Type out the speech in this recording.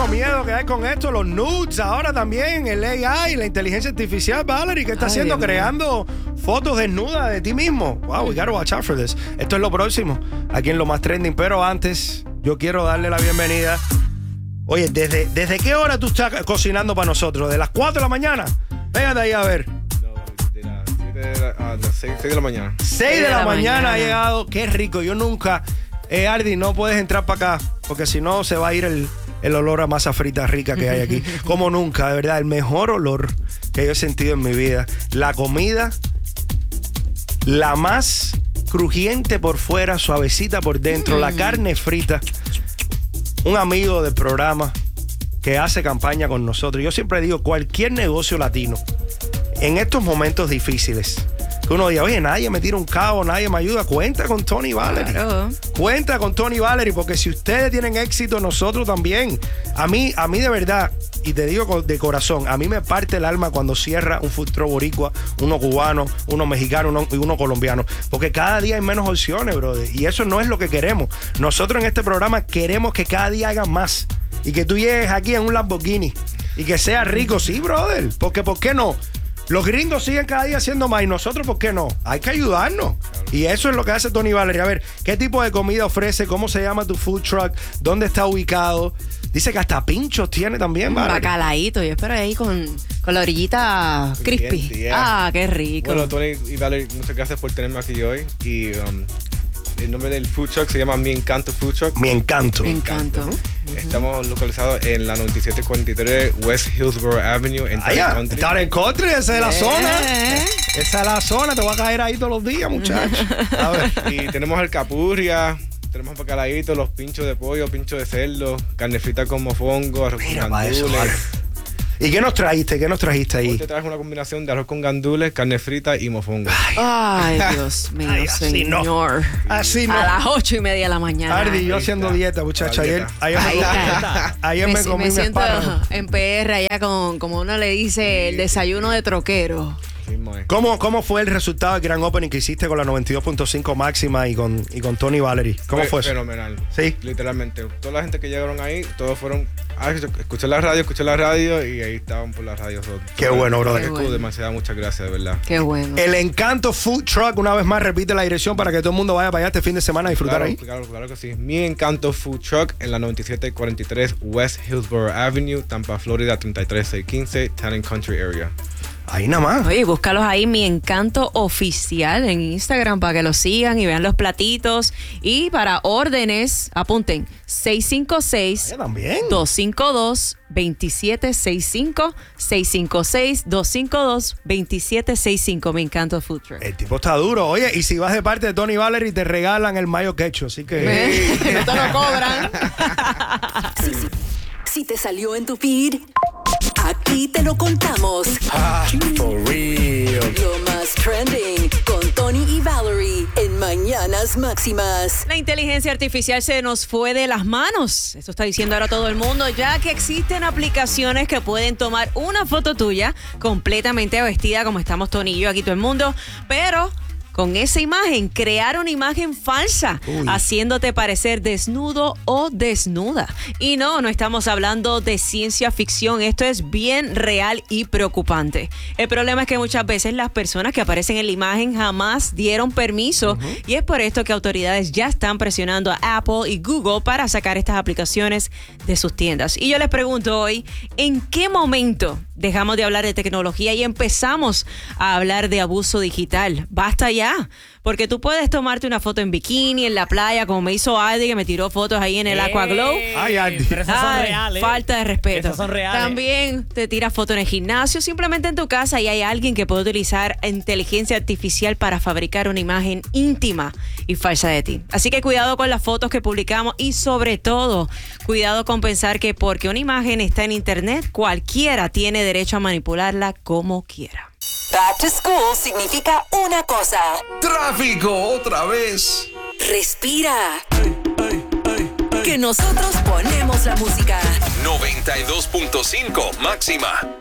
miedo que hay con esto, los nudes, ahora también el AI, la inteligencia artificial, Valerie, ¿qué está haciendo? Dios Creando fotos desnudas de ti mismo. Wow, we gotta watch out for this. Esto es lo próximo, aquí en Lo Más Trending, pero antes yo quiero darle la bienvenida. Oye, ¿desde qué hora tú estás cocinando para nosotros? ¿De las 4 de la mañana? Véngate ahí a ver. No, de las 6 de la mañana. 6 de la mañana ha llegado. Qué rico. Yo nunca... Ardi, no puedes entrar para acá, porque si no se va a ir el olor a masa frita rica que hay aquí. Como nunca, de verdad, el mejor olor que yo he sentido en mi vida. La comida, la más crujiente por fuera, suavecita por dentro, la carne frita. Un amigo del programa que hace campaña con nosotros. Yo siempre digo, cualquier negocio latino, en estos momentos difíciles, que uno diga, oye, nadie me tira un cabo, nadie me ayuda, cuenta con Tony Valerie. Claro. Cuenta con Tony Valerie, porque si ustedes tienen éxito, nosotros también. A mí de verdad, y te digo de corazón, a mí me parte el alma cuando cierra un food truck boricua, uno cubano, uno mexicano y uno colombiano, porque cada día hay menos opciones, brother, y eso no es lo que queremos. Nosotros en este programa queremos que cada día hagan más, y que tú llegues aquí en un Lamborghini, y que sea rico, sí, brother, porque ¿por qué no? Los gringos siguen cada día haciendo más y nosotros, ¿por qué no? Hay que ayudarnos. Y eso es lo que hace Tony Valerie. A ver, ¿qué tipo de comida ofrece? ¿Cómo se llama tu food truck? ¿Dónde está ubicado? Dice que hasta pinchos tiene también, Valerie. Bacalaíto, yo espero ahí con la orillita crispy. Yeah. Qué rico. Bueno, Tony y Valerie, muchas gracias por tenerme aquí hoy. Y el nombre del food truck se llama Mi Encanto Food Truck. Mi Encanto. Me encanta. Estamos localizados en la 9743 West Hillsborough Avenue en Town Country. Está en el country, esa es la zona. Esa es la zona, te voy a caer ahí todos los días, muchachos. A ver. Y tenemos alcapurria, tenemos bacalaíto, los pinchos de pollo, pinchos de cerdo, carne frita con mofongo, arroz con Mira, para eso, gandules. vale. ¿Y qué nos trajiste? ¿Qué nos trajiste ahí? Hoy te traje una combinación de arroz con gandules, carne frita y mofongo. Ay, Dios mío, Ay, así no. señor. Así no. A las 8:30 de la mañana. Ardi, yo Ahí haciendo está. dieta, muchacha. La Ayer dieta. me comí me mi siento espárrago. en PR allá con, como uno le dice, el desayuno de troquero. Así mismo es. ¿Cómo fue el resultado del gran opening que hiciste con la 92.5 máxima y con Tony Valerie? ¿Cómo fue eso? Fenomenal. Sí. Literalmente. Toda la gente que llegaron ahí, todos fueron. Escuché la radio y ahí estaban por la radio. Qué bueno, brother. Qué bueno. Demasiado, muchas gracias, de verdad. Qué bueno. El Encanto Food Truck, una vez más, repite la dirección para que todo el mundo vaya para allá este fin de semana a disfrutar ahí. Claro que sí. Mi Encanto Food Truck en la 9743 West Hillsborough Avenue, Tampa, Florida 33615, Town Country Area. Ahí nada más. Oye, búscalos ahí, Mi Encanto Oficial en Instagram para que los sigan y vean los platitos. Y para órdenes, apunten, 656 También. 252-2765, 656-252-2765. Me encanta Food Truck. El tipo está duro. Oye, y si vas de parte de Tony Valerie, te regalan el mayo quecho. Así que... No te lo cobran. Si te salió en tu feed, aquí te lo contamos. For real. Lo más trending con Tony y Valerie en Mañanas Máximas. La inteligencia artificial se nos fue de las manos. Esto está diciendo ahora todo el mundo, ya que existen aplicaciones que pueden tomar una foto tuya completamente vestida como estamos Tony y yo aquí todo el mundo, pero con esa imagen crear una imagen falsa, haciéndote parecer desnudo o desnuda. Y no estamos hablando de ciencia ficción, esto es bien real y preocupante. El problema es que muchas veces las personas que aparecen en la imagen jamás dieron permiso, y es por esto que autoridades ya están presionando a Apple y Google para sacar estas aplicaciones de sus tiendas. Y yo les pregunto hoy, ¿en qué momento dejamos de hablar de tecnología y empezamos a hablar de abuso digital? Basta ya, porque tú puedes tomarte una foto en bikini, en la playa, como me hizo Aldi, que me tiró fotos ahí en el Aquaglow. Ay, Aldi. Pero esas son reales. Falta de respeto. Esas son reales. También te tiras fotos en el gimnasio, simplemente en tu casa, y hay alguien que puede utilizar inteligencia artificial para fabricar una imagen íntima y falsa de ti. Así que cuidado con las fotos que publicamos y sobre todo, cuidado con pensar que porque una imagen está en internet, cualquiera tiene derecho a manipularla como quiera. Back to school significa una cosa. ¡Tráfico otra vez! Respira. Que nosotros ponemos la música. 92.5 máxima.